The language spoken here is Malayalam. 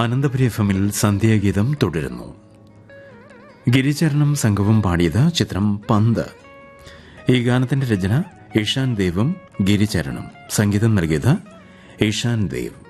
അനന്തപുരി എഫ്എമ്മിൽ സന്ധ്യാഗീതം തുടരുന്നു. ഗിരിചരണം സംഘവും പാടിയത് ചിത്രം പന്ത്. ഈ ഗാനത്തിന്റെ രചന ഇഷാൻ ദേവും ഗിരിചരണം. സംഗീതം നൽകിയത് ഇഷാൻ ദേവ്.